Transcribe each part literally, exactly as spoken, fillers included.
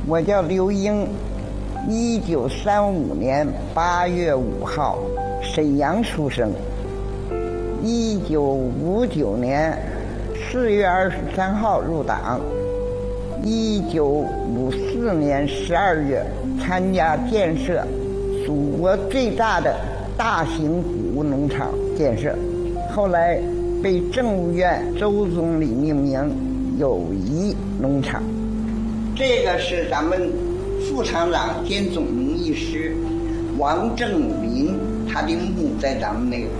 我叫刘英，一九三五年八月五号沈阳出生，一九五九年四月二十三号入党，一九五四年十二月参加建设祖国最大的大型谷物农场建设，后来被政务院周总理命名友谊农场。这个是咱们副厂长兼总农艺师王正林，他的墓在咱们那个。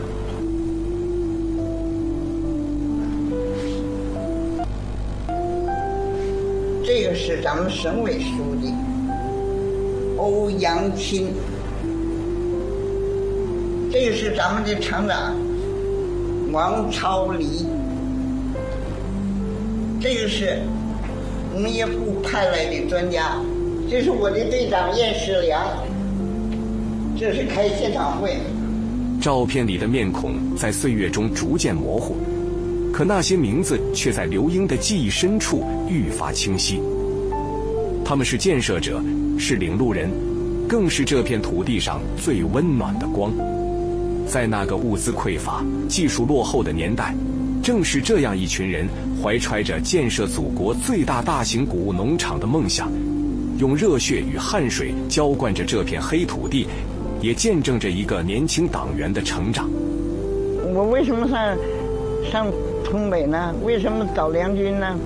这个是咱们省委书记欧阳钦，这个是咱们的厂长王超黎，这个是农业部派来的专家，这是我的队长燕世良，这是开现场会。 照片里的面孔在岁月中逐渐模糊，可那些名字却在刘英的记忆深处愈发清晰。他们是建设者，是领路人，更是这片土地上最温暖的光。在那个物资匮乏、技术落后的年代，正是这样一群人怀揣着建设祖国最大大型谷物农场的梦想，用热血与汗水浇灌着这片黑土地，也见证着一个年轻党员的成长。 我为什么上上东北呢？为什么找梁军呢？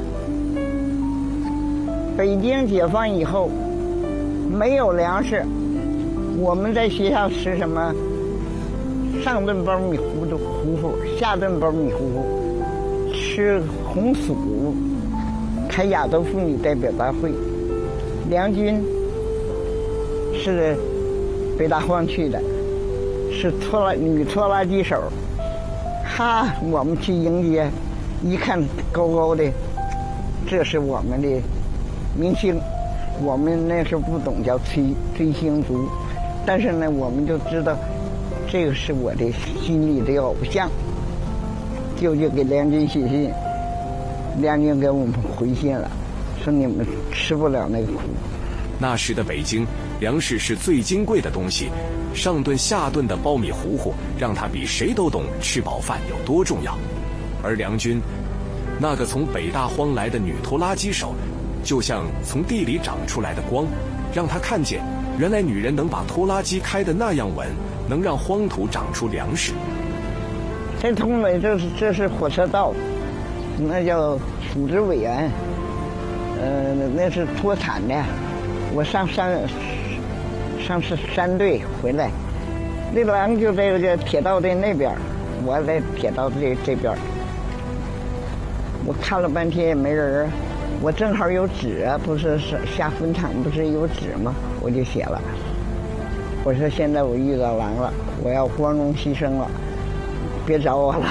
北京解放以后没有粮食，我们在学校吃什么？上顿包米糊的糊糊，下顿包米糊糊，吃红薯，开亚洲妇女代表大会。梁军是北大荒去的，是拖拉女拖拉机手。哈，我们去迎接，一看高高的，这是我们的明星。我们那时候不懂叫追追星族，但是呢，我们就知道这个是我的心里的偶像。就就给梁军写信，梁军给我们回信了，说你们吃不了那个苦。 那时的北京，粮食是最金贵的东西，上顿下顿的苞米糊糊，让他比谁都懂吃饱饭有多重要。而梁军，那个从北大荒来的女拖拉机手，就像从地里长出来的光，让他看见原来女人能把拖拉机开得那样稳，能让荒土长出粮食。 在东北，这是这是火车道，那叫组织委员，呃，那是脱产的。我上山上是山队回来，那狼就在这铁道的那边，我在铁道这这边。我看了半天也没人，我正好有纸啊，不是下坟场不是有纸吗？我就写了，我说现在我遇到狼了，我要光荣牺牲了，别找我了。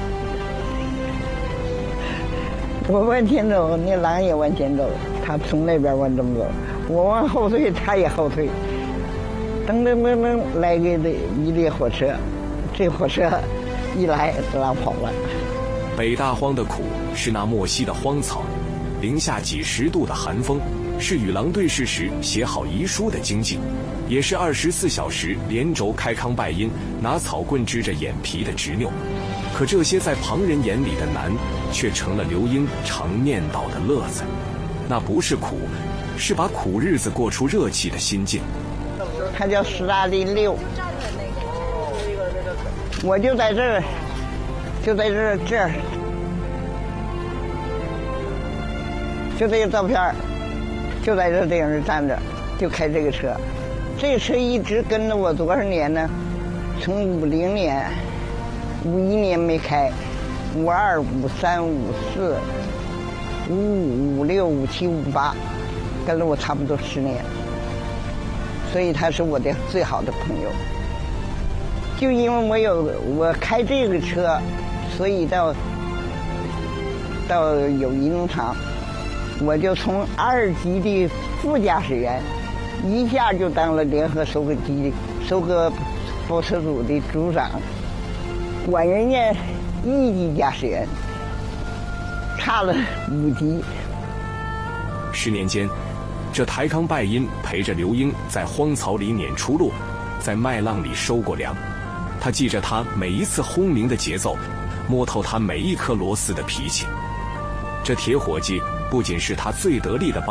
我往前走，那狼也往前走，他从那边往这么走，我往后退，他也后退。噔噔噔噔，来个一列火车，这火车一来，狼跑了。 北大荒的苦是那莫西的荒草，零下几十度的寒风，是与狼对视时写好遗书的经济，也是二十四小时连轴开康拜因，拿草棍支着眼皮的执拗。可这些在旁人眼里的难，却成了刘英常念叨的乐子。那不是苦，是把苦日子过出热气的心境。 他叫斯大林六，我就在这儿，就在这儿这儿，就这个照片，就在这地方站着，就开这个车。这个车一直跟着我多少年呢？从五零年。五一年没开，五二、五三、五四、五五、五六、五七、五八，跟了我差不多十年，所以他是我的最好的朋友。就因为我有我开这个车，所以到到友谊农场，我就从二级的副驾驶员，一下就当了联合收割机收割包车组的组长。管人家一级驾驶员，差了五级。 十年间， 这抬康拜因陪着刘英在荒草里撵出落，在麦浪里收过粮。他记着他每一次轰鸣的节奏，摸透他每一颗螺丝的脾气。这铁伙计不仅是他最得力的帮